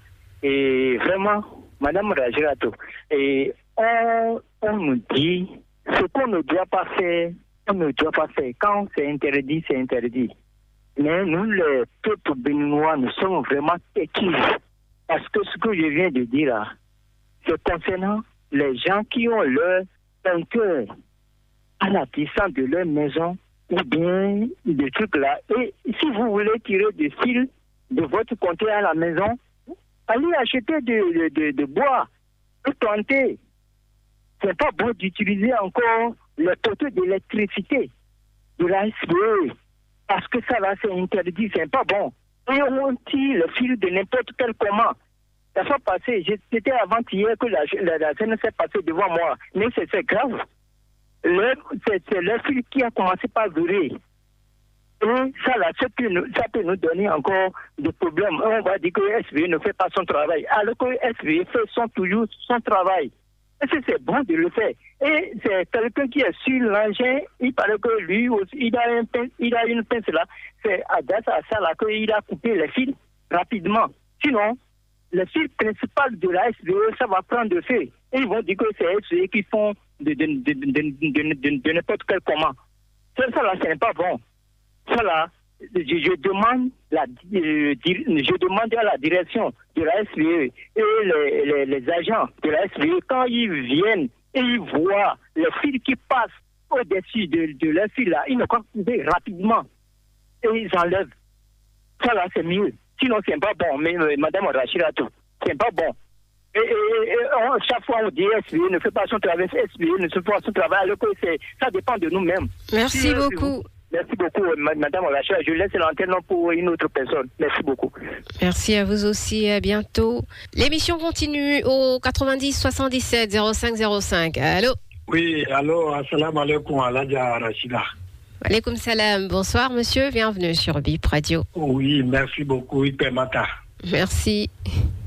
Speaker 16: Et vraiment, madame Rajirato, et on, on nous dit ce qu'on ne doit pas faire, on ne doit pas faire. Quand c'est interdit, c'est interdit. Mais nous, les peuples béninois, nous sommes vraiment têtus. Parce que ce que je viens de dire là, c'est concernant les gens qui ont leur cœur à la distance de leur maison ou bien des trucs là. Et si vous voulez tirer des fils de votre compteur à la maison, allez acheter de, de, de, de bois, de planter. C'est pas bon d'utiliser encore les poteaux d'électricité de la S B E, parce que ça là c'est interdit, c'est pas bon. Et on tire le fil de n'importe quel comment. La fois passée, c'était avant-hier que la, la, la scène s'est passée devant moi, mais c'est, c'est grave. Le, c'est, c'est le fil qui a commencé par virer. Et ça, là, ça peut, nous, ça peut nous donner encore des problèmes. On va dire que le S V E ne fait pas son travail, alors que le S V E fait son, toujours son travail. Et c'est, c'est bon de le faire. Et c'est quelqu'un qui est sur l'engin, il paraît que lui aussi, il a, un pince, il a une pince là. C'est grâce à ça là qu'il a coupé les fils rapidement. Sinon, le fil principal de la S V E, ça va prendre de feu. Et ils vont dire que c'est S V E qui font de, de, de, de, de, de, de, de n'importe quel comment. Ça, ça là, ce n'est pas bon. Ça là, je, je demande la, euh, je demande à la direction de la S V E et les, les, les agents de la S V E, quand ils viennent et ils voient les fils qui passent au-dessus de, de leur fil là, ils ne peuvent couper rapidement et ils enlèvent. Ça là, c'est mieux. Sinon, c'est pas bon. Mais euh, madame Rachida, c'est pas bon. Et, et, et on, chaque fois, on dit S V E ne fait pas son travail, S V E ne fait pas son travail, alors que c'est, ça dépend de nous-mêmes.
Speaker 5: Merci si, beaucoup.
Speaker 16: Merci beaucoup, madame Rachida. Je laisse l'antenne pour une autre personne. Merci beaucoup.
Speaker 5: Merci à vous aussi. À bientôt. L'émission continue au quatre-vingt-dix soixante-dix-sept zéro cinq zéro cinq. Allô?
Speaker 17: Oui, allô, assalamu alaikum, Aladja Rachida.
Speaker 5: Alaikum salam. Bonsoir, monsieur. Bienvenue sur Bip Radio.
Speaker 17: Oui, merci beaucoup, Ipemata.
Speaker 5: Merci.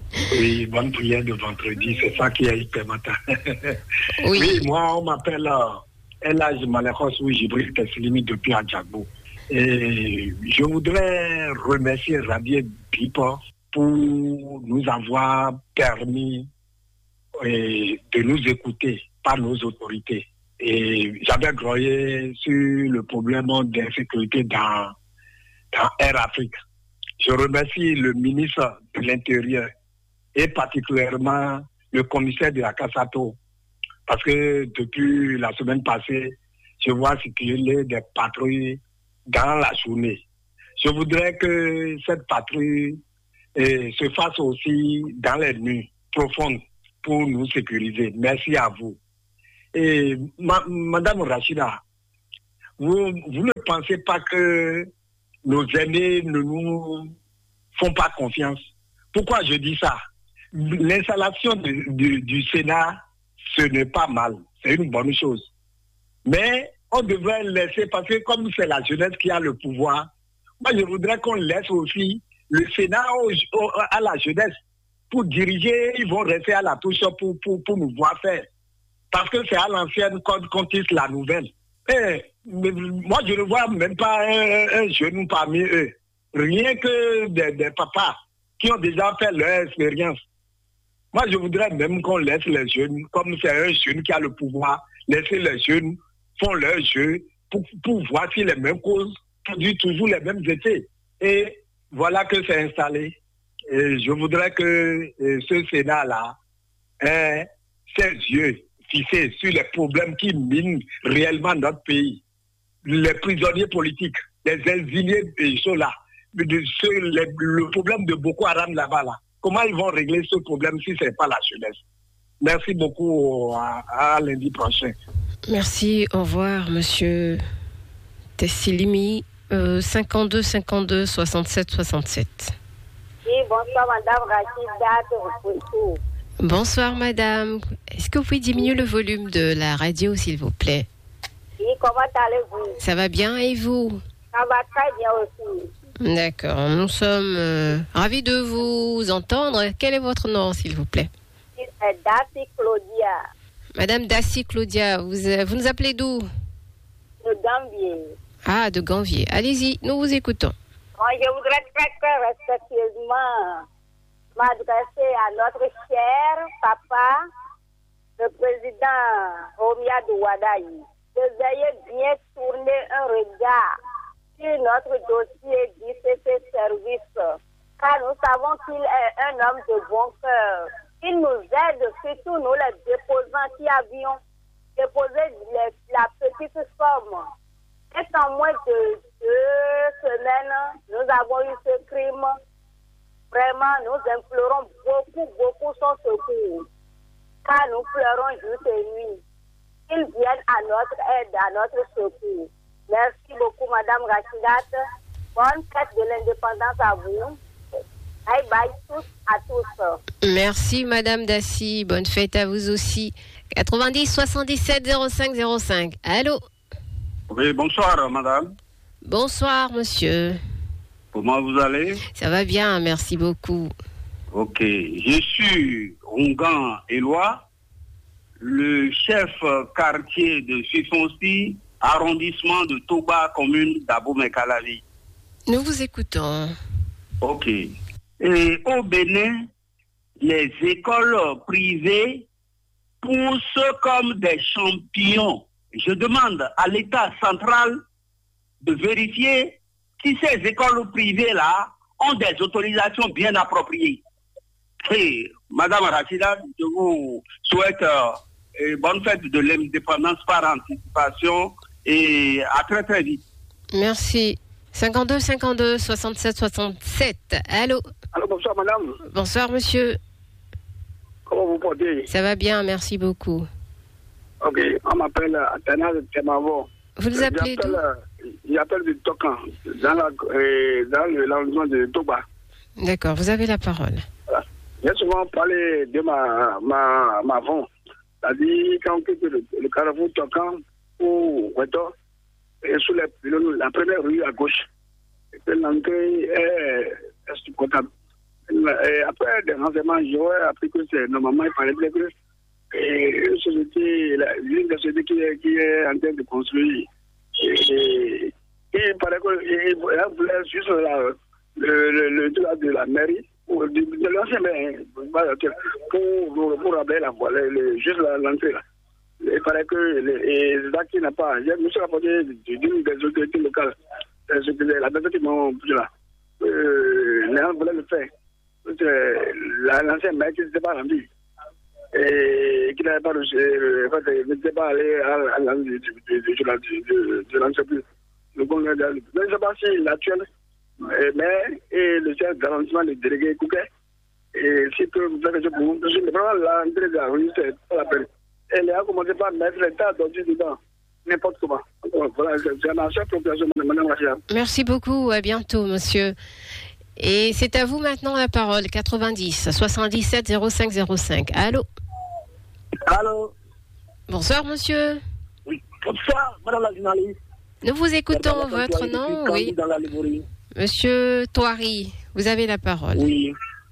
Speaker 17: Oui, bonne prière de vendredi, c'est ça qui est hyper matin.
Speaker 5: Oui.
Speaker 17: Oui, moi, on m'appelle euh, Elhaj Malekos Jibril Tessilimi depuis Adjagbo. Et je voudrais remercier Rabier Bipa pour nous avoir permis et, de nous écouter par nos autorités. Et j'avais groyé sur le problème d'insécurité dans, dans Air Afrique. Je remercie le ministre de l'Intérieur et particulièrement le commissaire de la Cassato, parce que depuis la semaine passée, je vois circuler des patrouilles dans la journée. Je voudrais que cette patrouille eh, se fasse aussi dans les nuits profondes pour nous sécuriser. Merci à vous. Et ma, Madame Rachida, vous, vous ne pensez pas que nos aînés ne nous font pas confiance? Pourquoi je dis ça? L'installation de, de, du Sénat, ce n'est pas mal. C'est une bonne chose. Mais on devrait laisser, parce que comme c'est la jeunesse qui a le pouvoir, moi je voudrais qu'on laisse aussi le Sénat au, au, à la jeunesse pour diriger. Ils vont rester à la touche pour, pour, pour nous voir faire. Parce que c'est à l'ancienne qu'on, qu'on tisse la nouvelle. Et, moi je ne vois même pas un, un jeune parmi eux. Rien que des, des papas qui ont déjà fait leur expérience. Moi je voudrais même qu'on laisse les jeunes, comme c'est un jeune qui a le pouvoir, laisser les jeunes font leur jeu pour, pour voir si les mêmes causes produisent toujours les mêmes effets. Et voilà que c'est installé. Et je voudrais que et ce Sénat-là ait ses yeux fixés sur les problèmes qui minent réellement notre pays. Les prisonniers politiques, les exilés et ceux-là, le problème de Boko Haram là-bas, là. Comment ils vont régler ce problème si ce n'est pas la jeunesse? Merci beaucoup, à, à lundi prochain.
Speaker 5: Merci, au revoir, monsieur Tessilimi, euh, cinquante-deux cinquante-deux soixante-sept soixante-sept.
Speaker 18: Oui, bonsoir, madame Rachida.
Speaker 5: Bonsoir, madame. Est-ce que vous pouvez diminuer le volume de la radio, s'il vous plaît?
Speaker 18: Oui, comment allez-vous?
Speaker 5: Ça va bien, et vous?
Speaker 18: Ça va très bien aussi.
Speaker 5: D'accord, nous sommes euh, ravis de vous entendre. Quel est votre nom, s'il vous plaît?
Speaker 18: C'est Dassi Claudia.
Speaker 5: Madame Dassi Claudia, vous, vous nous appelez d'où?
Speaker 18: De Gambier.
Speaker 5: Ah, de Gambier. Allez-y, nous vous écoutons.
Speaker 18: Bon, je voudrais très, très respectueusement m'adresser à notre cher papa, le président Romia Douadaï, de veiller bien tourner un regard sur notre dossier du C C Service, car nous savons qu'il est un homme de bon cœur. Il nous aide, surtout nous les déposants qui avions déposé les, la petite somme. Et en moins de deux semaines, nous avons eu ce crime. Vraiment, nous implorons beaucoup, beaucoup son secours, car nous pleurons jour et nuit. Qu'ils viennent à notre aide, à notre secours. Merci beaucoup, Madame Rachidat. Bonne fête de l'indépendance à vous. Bye bye tous à tous.
Speaker 5: Merci, Madame Dassi. Bonne fête à vous aussi. quatre-vingt-dix soixante-dix-sept zéro cinq zéro cinq. Allô?
Speaker 19: Oui, bonsoir, madame.
Speaker 5: Bonsoir, monsieur.
Speaker 19: Comment vous allez?
Speaker 5: Ça va bien, merci beaucoup.
Speaker 19: Ok. Je suis Rongan Éloi, le chef quartier de Fifonsi, arrondissement de Toba, commune d'Abomey-Calavi.
Speaker 5: Nous vous écoutons.
Speaker 19: Ok. Et au Bénin, les écoles privées poussent comme des champions. Je demande à l'État central de vérifier si ces écoles privées-là ont des autorisations bien appropriées. Et Madame Rachida, je vous souhaite euh, bonne fête de l'indépendance par anticipation et à très très vite.
Speaker 5: Merci. cinquante-deux cinquante-deux soixante-sept soixante-sept. Allô?
Speaker 20: Allô, bonsoir madame.
Speaker 5: Bonsoir monsieur.
Speaker 20: Comment vous portez?
Speaker 5: Ça va bien, merci beaucoup.
Speaker 20: Ok, on m'appelle Athanas Temavo.
Speaker 5: Vous nous appelez d'où?
Speaker 20: J'appelle du Tokan, dans, la, euh, dans le l'arrondissement de Toba.
Speaker 5: D'accord, vous avez la parole.
Speaker 20: Voilà. J'ai souvent parlé de ma, ma, ma vente. C'est-à-dire, quand on quitte le, le carrefour Tokan ou Weto, et sous les, le, la première rue à gauche, l'entrée est insupportable. Et après des renseignements, j'aurais appris que c'est normalement, il fallait bien que et une société, l'une des sociétés qui est, qui est en train de construire, et, et, et il paraît qu'elle voulait juste la, le, le, le droit de la mairie, ou de, de l'ancien maire, pour, pour, pour rabler la voie, le, le, juste l'entrée là. Il paraît que les actes n'a pas. Je me suis rapporté d'une des autorités locales, la personne qui m'ont dit là. Les gens voulaient le faire. L'ancien maire qui n'était pas rendu. Et qui n'avait pas reçu, n'était pas allé à l'entreprise. Le bon gars, je ne sais pas si l'actuel maire et le chef d'arrondissement, le délégué Kouké, et si peut vous faire quelque chose pour vous, je ne prends l'entrée de la rue, c'est pas la peine. Elle a commencé par mettre l'état d'ordure dedans, n'importe comment. Voilà, c'est un ancien population, madame Rachida.
Speaker 5: Merci beaucoup, à bientôt, monsieur. Et c'est à vous maintenant la parole, quatre-vingt-dix, soixante-dix-sept, zéro cinq zéro cinq. Allô?
Speaker 15: Allô?
Speaker 5: Bonsoir, monsieur.
Speaker 15: Oui, bonsoir, madame la journaliste.
Speaker 5: Nous vous écoutons, votre nom, oui.
Speaker 15: Dans la Liborie.
Speaker 5: Monsieur Touari, vous avez la parole.
Speaker 15: Oui,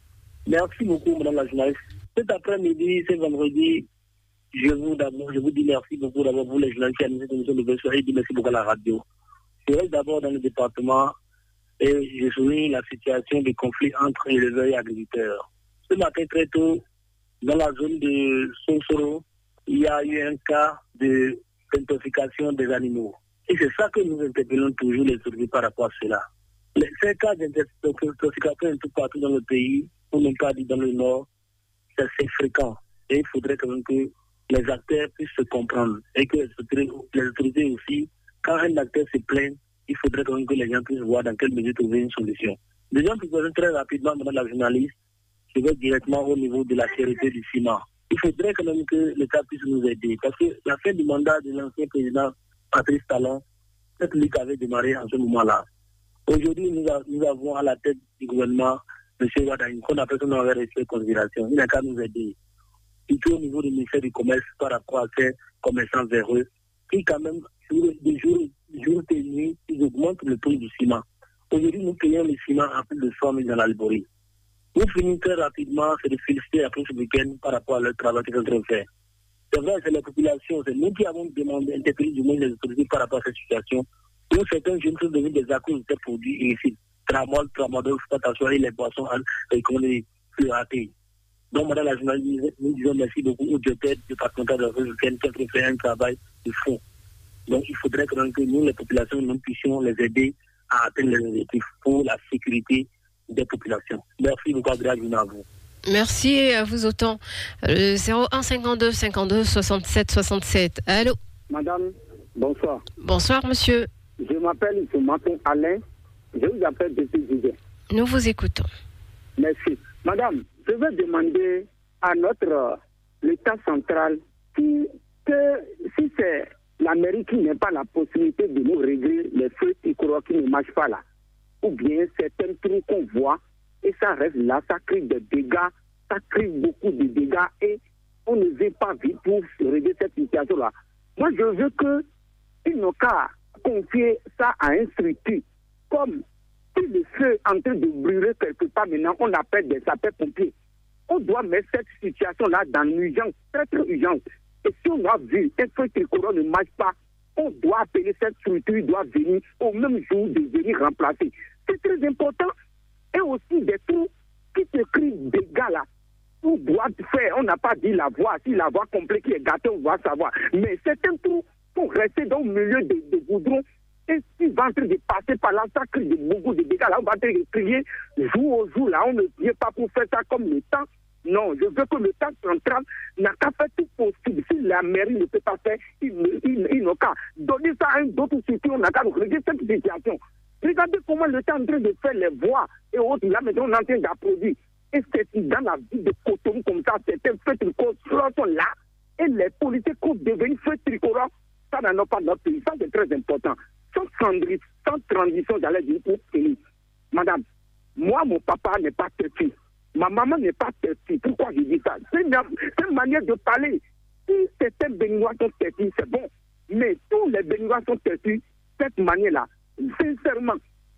Speaker 15: merci beaucoup, madame la journaliste. Cet après-midi, c'est vendredi, je vous, d'abord, je vous dis merci beaucoup d'abord pour les journalistes qui ont mis cette émission de Bessoir et merci beaucoup à la radio. Je reste d'abord dans le département et je souligne la situation des conflits entre éleveurs et agriculteurs. Ce matin très tôt, dans la zone de Sonsoro, il y a eu un cas de d'intoxication des animaux. Et c'est ça que nous interpellons toujours les autorités par rapport à cela. Les, ces cas d'intoxication un peu partout dans le pays, ou même pas dit dans le nord, c'est assez fréquent. Et il faudrait quand même que les acteurs puissent se comprendre et que les autorités, les autorités aussi, quand un acteur se plaint, il faudrait quand même que les gens puissent voir dans quelle mesure trouver une solution. Les gens qui posent très rapidement, madame la journaliste, je vais directement au niveau de la sécurité du ciment. Il faudrait quand même que l'État puisse nous aider parce que la fin du mandat de l'ancien président Patrice Talon, cette lutte avait démarré en ce moment-là. Aujourd'hui, nous, a, nous avons à la tête du gouvernement M. Wadaï, qu'on appelle son envers respect et considération. Il n'a qu'à nous aider. Surtout au niveau du ministère du Commerce par rapport à ces commerçants véreux, qui quand même, de jour, de jour et de nuit, ils augmentent le prix du ciment. Aujourd'hui, nous payons le ciment à plus de cent mille dans la Liborie. Nous finissons très rapidement, c'est de féliciter après ce week-end par rapport à leur travail qu'ils sont en train de faire. C'est vrai, c'est la population, c'est nous qui avons demandé, interpellé du moins les autorités par rapport à cette situation. Où certains jeunes sont devenus des accords de ces produits illicites. Tramol, tramadol, exploitation et les boissons et qu'on les fluoratés. Donc, madame la journaliste, nous disons merci beaucoup au directeur départemental de la région qui a fait un travail de fond. Donc, il faudrait que nous, les populations, nous puissions les aider à atteindre les objectifs pour la sécurité des populations. Merci beaucoup, Adrien, à vous.
Speaker 5: Merci à vous autant. Le zéro un cinquante-deux cinquante-deux soixante-sept soixante-sept. Allô?
Speaker 21: Madame, bonsoir.
Speaker 5: Bonsoir, monsieur.
Speaker 21: Je m'appelle, je m'appelle Alain. Je vous appelle depuis Didier.
Speaker 5: Nous vous écoutons.
Speaker 21: Merci. Madame, je veux demander à notre l'État central qui, que si c'est la mairie qui n'a pas la possibilité de nous régler les feux tricolores qui ne marchent pas là, ou bien certains trous qu'on voit, et ça reste là, ça crée des dégâts, ça crée beaucoup de dégâts, et on ne veut pas vite pour régler cette situation-là. Moi, je veux que il n'a qu'à confier ça à un structure, comme si le feu est en train de brûler quelque part maintenant, on appelle des sapeurs-pompiers. On doit mettre cette situation-là dans l'urgence, très très urgence. Et si on a vu un feu tricolore ne marche pas, on doit appeler cette structure, doit venir au même jour de venir remplacer. C'est très important. Et aussi des trous qui se crient des gars là. On doit faire, on n'a pas dit la voie, si la voie complète qui est gâtée, on va savoir. Mais certains trous pour rester dans le milieu de, de goudron, et s'ils vont en train de passer par là, ça crée de, beaucoup de dégâts. Là, on va en train de crier jour au jour. Là, on ne vient pas pour faire ça comme le temps. Non, je veux que le temps central n'a qu'à faire tout possible. Si la mairie ne peut pas faire, il, il, il n'a qu'à donner ça à une autre situation. On n'a qu'à régler cette situation. Regardez comment le temps est en train de faire les voies et autres. Là, maintenant, on est en train d'applaudir. Et c'est dans la ville de Cotonou comme ça, certains feux tricolores sont là. Et les policiers qui deviennent feux tricolores, ça n'en a pas dans notre pays. Ça, c'est très important. Sans transition, sans transition, j'allais dire pour finir. Madame, moi, mon papa n'est pas têtu. Ma maman n'est pas têtue. Pourquoi je dis ça? C'est une, une manière de parler. Si certains béninois sont têtus, c'est bon. Mais tous les béninois sont têtus, cette manière-là, sincèrement, ça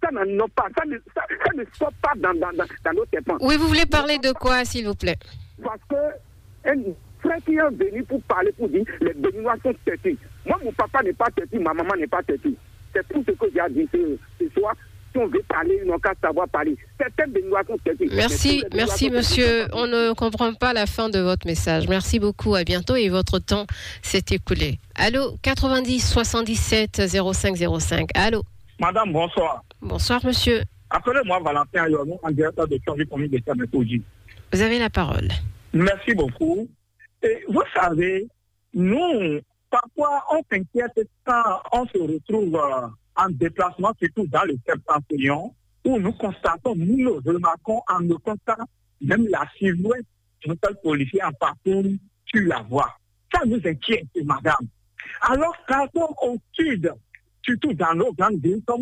Speaker 21: ça n'en a pas, ça ne, ça, ça ne sort pas dans, dans, dans, dans nos dépenses.
Speaker 5: Oui, vous voulez parler de quoi, s'il vous plaît?
Speaker 21: Parce que un frère qui est venu pour parler, pour dire les Béninois sont têtus. Moi, mon papa n'est pas têtu, ma maman n'est pas têtue. C'est tout ce que j'ai dit ce, ce soir. Si on veut parler, ils n'ont qu'à savoir parler. Certains Béninois sont têtus.
Speaker 5: Merci, merci monsieur. On ne comprend pas la fin de votre message. Merci beaucoup, à bientôt et votre temps s'est écoulé. Allô, quatre-vingt-dix soixante-dix-sept zéro cinq zéro cinq. Allô.
Speaker 10: Madame, bonsoir.
Speaker 5: Bonsoir, monsieur.
Speaker 10: Appelez-moi Valentin Ayonou, en directeur de Survie Commune de Saint-Méthodie.
Speaker 5: Vous avez la parole.
Speaker 10: Merci beaucoup. Et vous savez, nous, parfois, on s'inquiète quand on se retrouve euh, en déplacement, surtout dans le septentrion, où nous constatons, nous nous remarquons en nos constatant même la silhouette d'un tel policier en parcours sur la voie. Ça nous inquiète, madame. Alors, partons au sud, surtout dans nos grandes villes, comme